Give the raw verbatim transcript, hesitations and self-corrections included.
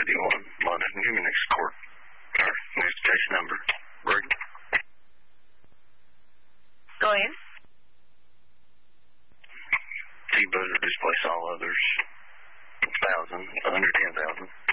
fifty-one, London. Give me next court, or next case number. Brady. Go ahead. T-Buzzer displace all others. Thousand, under ten thousand.